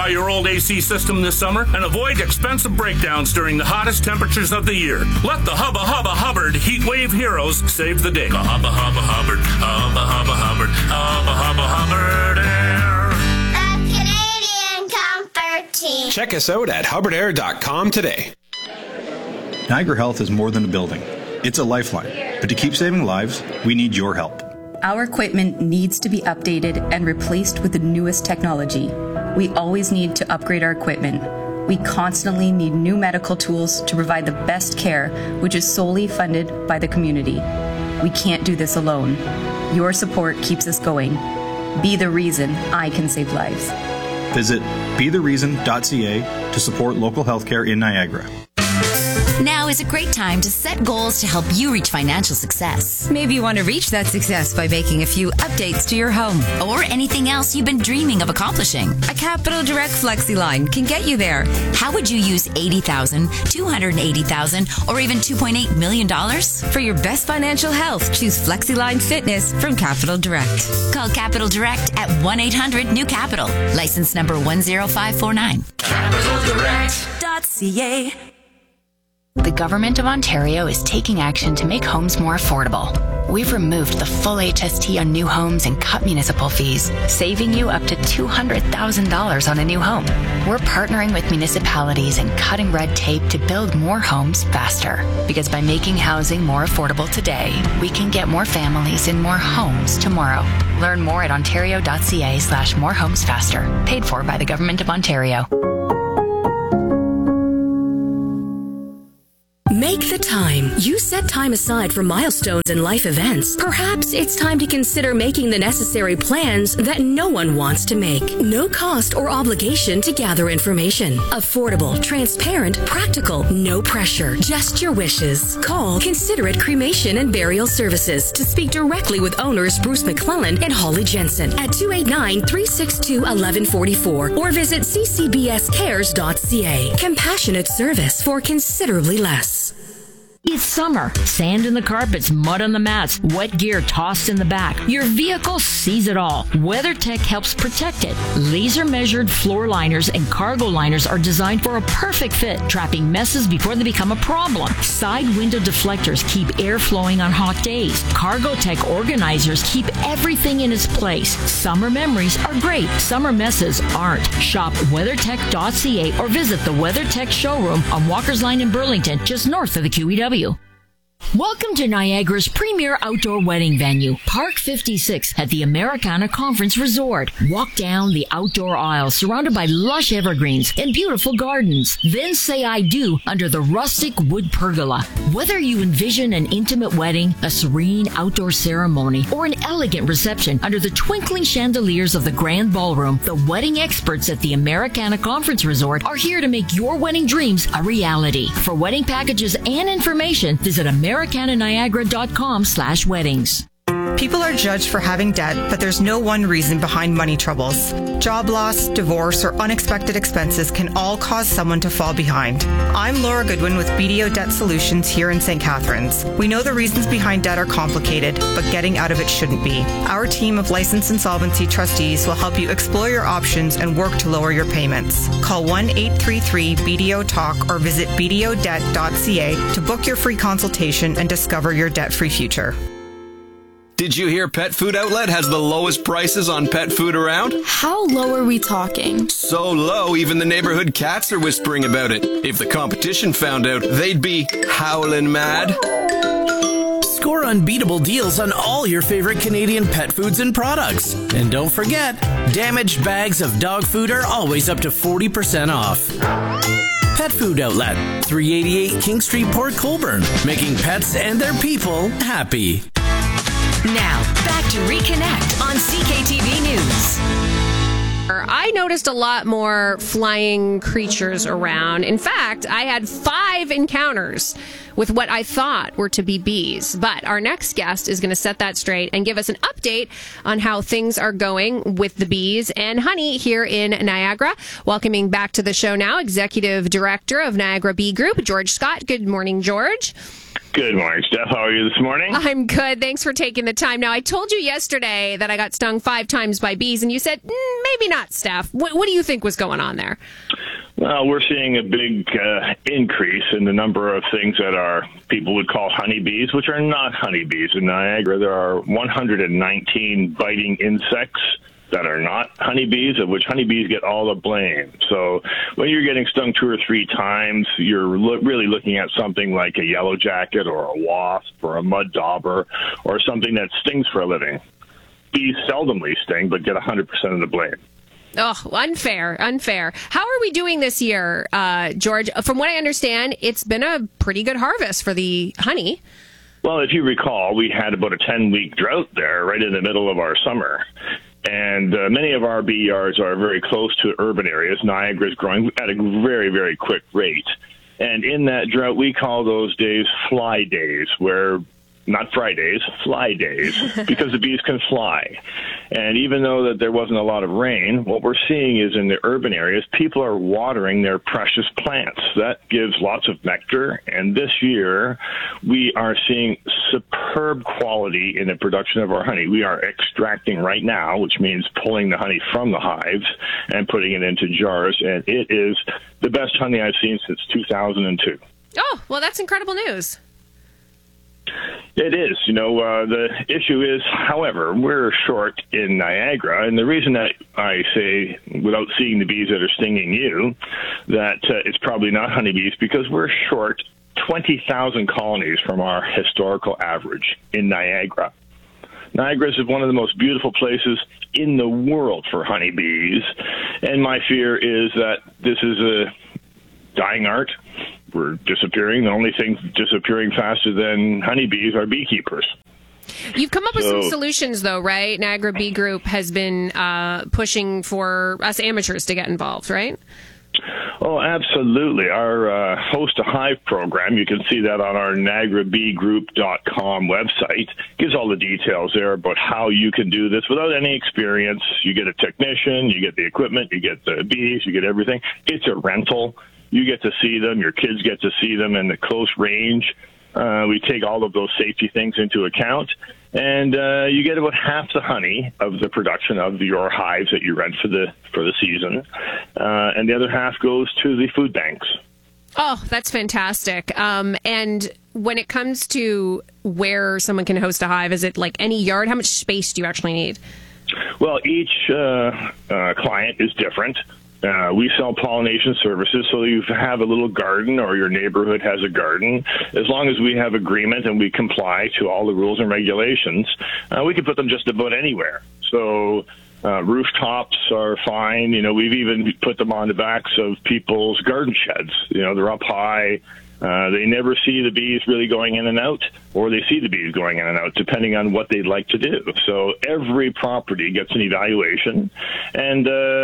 Simplify your old AC system this summer and avoid expensive breakdowns during the hottest temperatures of the year. Let the Hubba Hubba Hubbard Heat Wave Heroes save the day. Hubba Hubba Hubbard, Hubba Hubba Hubbard, Hubba Hubba Hubbard Air. The Canadian Comfort Team. Check us out at hubbardair.com today. Niagara Health is more than a building. It's a lifeline. But to keep saving lives, we need your help. Our equipment needs to be updated and replaced with the newest technology. We always need to upgrade our equipment. We constantly need new medical tools to provide the best care, which is solely funded by the community. We can't do this alone. Your support keeps us going. Be the reason I can save lives. Visit bethereason.ca to support local healthcare in Niagara. Now is a great time to set goals to help you reach financial success. Maybe you want to reach that success by making a few updates to your home. Or anything else you've been dreaming of accomplishing. A Capital Direct Flexi line can get you there. How would you use $80,000, $280,000, or even $2.8 million? For your best financial health, choose FlexiLine Fitness from Capital Direct. Call Capital Direct at 1-800-NEW-CAPITAL. License number 10549. CapitalDirect.ca. The Government of Ontario is taking action to make homes more affordable. We've removed the full HST on new homes and cut municipal fees, saving you up to $200,000 on a new home. We're partnering with municipalities and cutting red tape to build more homes faster. Because by making housing more affordable today, we can get more families in more homes tomorrow. Learn more at ontario.ca/morehomesfaster. Paid for by the Government of Ontario. Make the time. You set time aside for milestones and life events. Perhaps it's time to consider making the necessary plans that no one wants to make. No cost or obligation to gather information. Affordable, transparent, practical, no pressure. Just your wishes. Call Considerate Cremation and Burial Services to speak directly with owners Bruce McClellan and Holly Jensen at 289-362-1144 or visit ccbscares.ca. Compassionate service for considerably less. It's summer. Sand in the carpets, mud on the mats, wet gear tossed in the back. Your vehicle sees it all. WeatherTech helps protect it. Laser-measured floor liners and cargo liners are designed for a perfect fit, trapping messes before they become a problem. Side window deflectors keep air flowing on hot days. CargoTech organizers keep everything in its place. Summer memories are great. Summer messes aren't. Shop WeatherTech.ca or visit the WeatherTech showroom on Walker's Line in Burlington, just north of the QEW. Welcome to Niagara's premier outdoor wedding venue, Park 56 at the Americana Conference Resort. Walk down the outdoor aisle surrounded by lush evergreens and beautiful gardens. Then say I do under the rustic wood pergola. Whether you envision an intimate wedding, a serene outdoor ceremony, or an elegant reception under the twinkling chandeliers of the grand ballroom, the wedding experts at the Americana Conference Resort are here to make your wedding dreams a reality. For wedding packages and information, visit americananiagara.com/weddings. People are judged for having debt, but there's no one reason behind money troubles. Job loss, divorce, or unexpected expenses can all cause someone to fall behind. I'm Laura Goodwin with BDO Debt Solutions here in St. Catharines. We know the reasons behind debt are complicated, but getting out of it shouldn't be. Our team of licensed insolvency trustees will help you explore your options and work to lower your payments. Call 1-833-BDO-TALK or visit bdodebt.ca to book your free consultation and discover your debt-free future. Did you hear Pet Food Outlet has the lowest prices on pet food around? How low are we talking? So low, even the neighborhood cats are whispering about it. If the competition found out, they'd be howling mad. Score unbeatable deals on all your favorite Canadian pet foods and products. And don't forget, damaged bags of dog food are always up to 40% off. Pet Food Outlet, 388 King Street, Port Colborne, making pets and their people happy. Now, back to Reconnect on CKTV News. I noticed a lot more flying creatures around. In fact, I had 5 encounters with what I thought were to be bees. But our next guest is going to set that straight and give us an update on how things are going with the bees and honey here in Niagara. Welcoming back to the show now, Executive Director of Niagara Bee Group, George Scott. Good morning, George. Good morning, Steph. How are you this morning? I'm good. Thanks for taking the time. Now, I told you yesterday that I got stung 5 times by bees, and you said, maybe not, Steph. What do you think was going on there? Well, we're seeing a big increase in the number of things that people would call honeybees, which are not honeybees. In Niagara, there are 119 biting insects that are not honeybees, of which honeybees get all the blame. So when you're getting stung 2 or 3 times, you're really looking at something like a yellow jacket or a wasp or a mud dauber or something that stings for a living. Bees seldomly sting, but get 100% of the blame. Oh, unfair. How are we doing this year, George? From what I understand, it's been a pretty good harvest for the honey. Well, if you recall, we had about a 10-week drought there right in the middle of our summer. And many of our bee yards are very close to urban areas. Niagara is growing at a very, very quick rate. And in that drought, we call those days fly days, where not Fridays, fly days, because the bees can fly. And even though that there wasn't a lot of rain, what we're seeing is in the urban areas, people are watering their precious plants. That gives lots of nectar. And this year, we are seeing superb quality in the production of our honey. We are extracting right now, which means pulling the honey from the hives and putting it into jars. And it is the best honey I've seen since 2002. Oh, well, that's incredible news. It is. The issue is, however, we're short in Niagara, and the reason that I say, without seeing the bees that are stinging you, that it's probably not honeybees, because we're short 20,000 colonies from our historical average in Niagara. Niagara is one of the most beautiful places in the world for honeybees, and my fear is that this is a dying art. We're disappearing. The only thing disappearing faster than honeybees are beekeepers. You've come up with some solutions, though, right? Niagara Bee Group has been pushing for us amateurs to get involved, right? Oh, absolutely. Our Host a Hive program, you can see that on our NiagaraBeeGroup.com website. Gives all the details there about how you can do this without any experience. You get a technician, you get the equipment, you get the bees, you get everything. It's a rental. You get to see them. Your kids get to see them in the close range. We take all of those safety things into account, and you get about half the honey of the production of your hives that you rent for the season, and the other half goes to the food banks. Oh, that's fantastic. And when it comes to where someone can host a hive, is it like any yard? How much space do you actually need? Well, each client is different. We sell pollination services, so you have a little garden or your neighborhood has a garden. As long as we have agreement and we comply to all the rules and regulations, we can put them just about anywhere. So rooftops are fine. We've even put them on the backs of people's garden sheds. They're up high. They never see the bees really going in and out, or they see the bees going in and out, depending on what they'd like to do. So every property gets an evaluation, and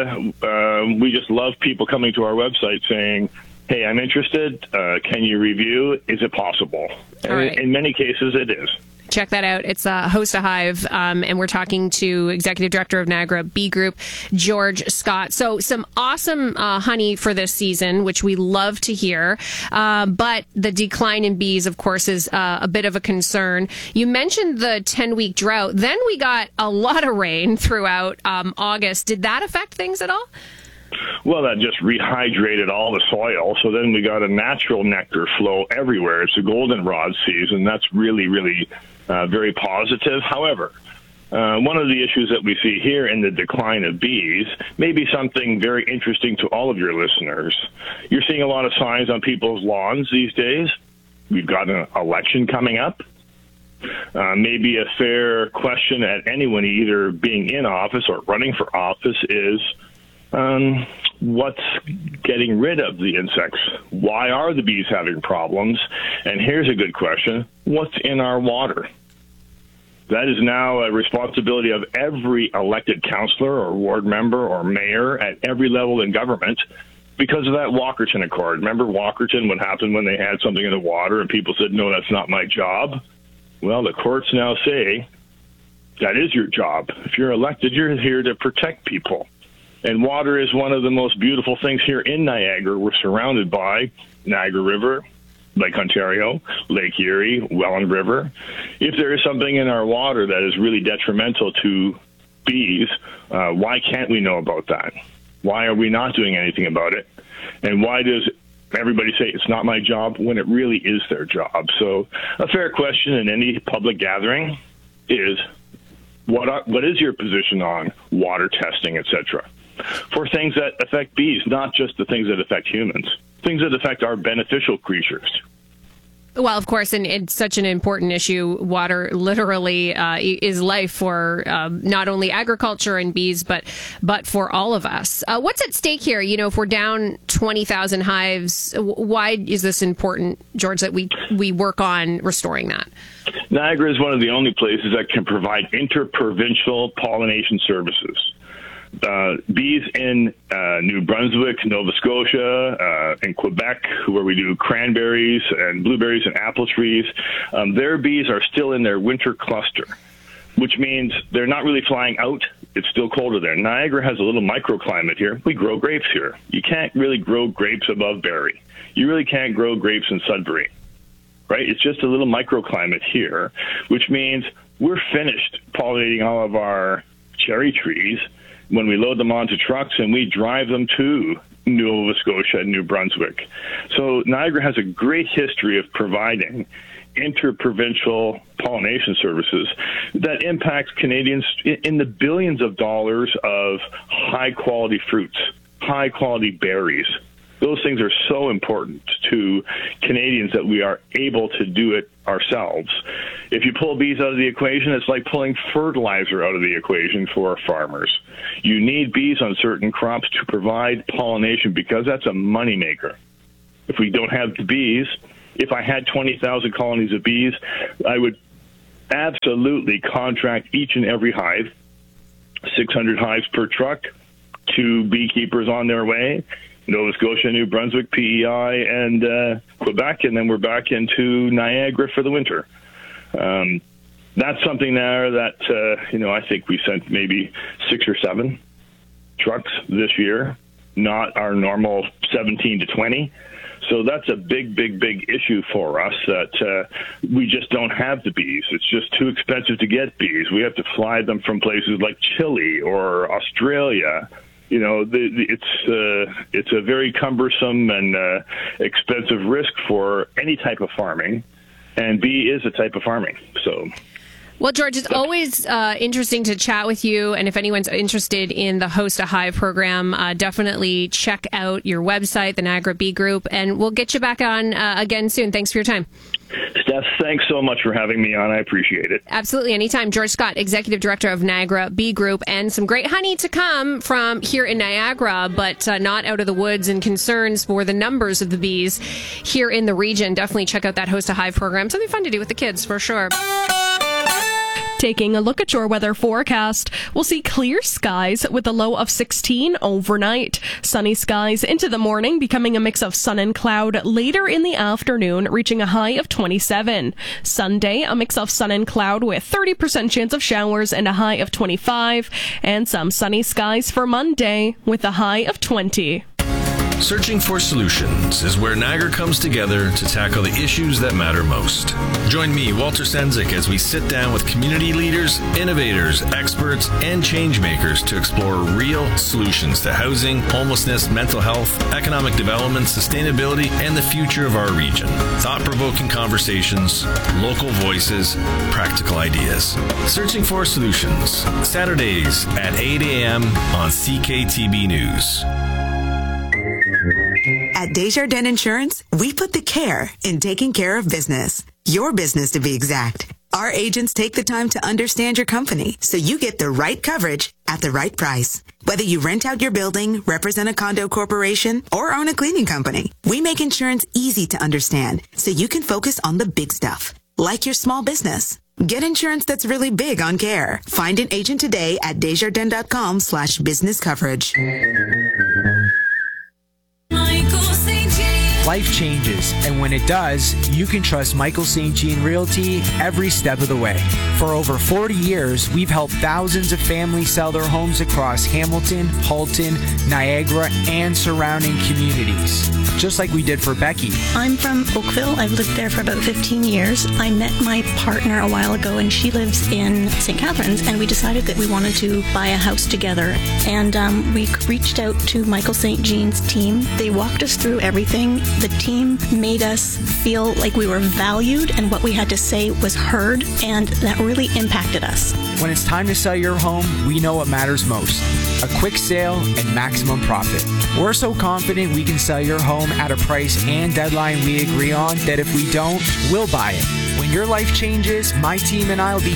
we just love people coming to our website saying, hey, I'm interested. Can you review? Is it possible? Right. In many cases, it is. Check that out. It's Host a Hive, and we're talking to Executive Director of Niagara Bee Group, George Scott. So some awesome honey for this season, which we love to hear. But the decline in bees, of course, is a bit of a concern. You mentioned the 10-week drought. Then we got a lot of rain throughout August. Did that affect things at all? Well, that just rehydrated all the soil, so then we got a natural nectar flow everywhere. It's a goldenrod season. That's really, really very positive. However, one of the issues that we see here in the decline of bees may be something very interesting to all of your listeners. You're seeing a lot of signs on people's lawns these days. We've got an election coming up. Maybe a fair question at anyone either being in office or running for office is, what's getting rid of the insects? Why are the bees having problems? And here's a good question. What's in our water? That is now a responsibility of every elected councillor or ward member or mayor at every level in government because of that Walkerton Accord. Remember Walkerton, what happened when they had something in the water and people said, no, that's not my job? Well, the courts now say that is your job. If you're elected, you're here to protect people. And water is one of the most beautiful things here in Niagara. We're surrounded by Niagara River, Lake Ontario, Lake Erie, Welland River. If there is something in our water that is really detrimental to bees, why can't we know about that? Why are we not doing anything about it? And why does everybody say it's not my job when it really is their job? So a fair question in any public gathering is, what is your position on water testing, etc., for things that affect bees, not just the things that affect humans, things that affect our beneficial creatures? Well, of course, and it's such an important issue. Water literally is life for not only agriculture and bees, but for all of us. What's at stake here? You know, if we're down 20,000 hives, why is this important, George, that we work on restoring that? Niagara is one of the only places that can provide interprovincial pollination services. Bees in New Brunswick, Nova Scotia, in Quebec, where we do cranberries and blueberries and apple trees, their bees are still in their winter cluster, which means they're not really flying out. It's still colder there. Niagara has a little microclimate here. We grow grapes here. You can't really grow grapes above Barrie. You really can't grow grapes in Sudbury, right? It's just a little microclimate here, which means we're finished pollinating all of our cherry trees when we load them onto trucks and we drive them to Nova Scotia and New Brunswick. So Niagara has a great history of providing interprovincial pollination services that impacts Canadians in the billions of dollars of high-quality fruits, high-quality berries. Those things are so important to Canadians that we are able to do it ourselves. If you pull bees out of the equation, it's like pulling fertilizer out of the equation for farmers. You need bees on certain crops to provide pollination because that's a moneymaker. If we don't have the bees, if I had 20,000 colonies of bees, I would absolutely contract each and every hive, 600 hives per truck, 2 beekeepers on their way, Nova Scotia, New Brunswick, PEI, and Quebec, and then we're back into Niagara for the winter. That's something there that, I think we sent maybe 6 or 7 trucks this year, not our normal 17 to 20. So that's a big, big, big issue for us that we just don't have the bees. It's just too expensive to get bees. We have to fly them from places like Chile or Australia. You know, it's a very cumbersome and expensive risk for any type of farming, and bee is a type of farming. So. Well, George, it's always interesting to chat with you. And if anyone's interested in the Host a Hive program, definitely check out your website, the Niagara Bee Group, and we'll get you back on again soon. Thanks for your time. Steph, thanks so much for having me on. I appreciate it. Absolutely. Anytime. George Scott, Executive Director of Niagara Bee Group, and some great honey to come from here in Niagara, but not out of the woods, and concerns for the numbers of the bees here in the region. Definitely check out that Host a Hive program. Something fun to do with the kids, for sure. Taking a look at your weather forecast, we'll see clear skies with a low of 16 overnight. Sunny skies into the morning, becoming a mix of sun and cloud later in the afternoon, reaching a high of 27. Sunday, a mix of sun and cloud with 30% chance of showers and a high of 25. And some sunny skies for Monday with a high of 20. Searching for Solutions is where Niagara comes together to tackle the issues that matter most. Join me, Walter Sendzik, as we sit down with community leaders, innovators, experts, and change makers to explore real solutions to housing, homelessness, mental health, economic development, sustainability, and the future of our region. Thought-provoking conversations, local voices, practical ideas. Searching for Solutions, Saturdays at 8 a.m. on CKTB News. At Desjardins Insurance, we put the care in taking care of business. Your business, to be exact. Our agents take the time to understand your company so you get the right coverage at the right price. Whether you rent out your building, represent a condo corporation, or own a cleaning company, we make insurance easy to understand so you can focus on the big stuff, like your small business. Get insurance that's really big on care. Find an agent today at Desjardins.com/business coverage. Michael St. James. Life changes, and when it does, you can trust Michael St. Jean Realty every step of the way. For over 40 years, we've helped thousands of families sell their homes across Hamilton, Halton, Niagara, and surrounding communities. Just like we did for Becky. I'm from Oakville. I've lived there for about 15 years. I met my partner a while ago, and she lives in St. Catharines, and we decided that we wanted to buy a house together. And we reached out to Michael St. Jean's team. They walked us through everything. The team made us feel like we were valued and what we had to say was heard, and that really impacted us. When it's time to sell your home, we know what matters most. A quick sale and maximum profit. We're so confident we can sell your home at a price and deadline we agree on that if we don't, we'll buy it. When your life changes, my team and I will be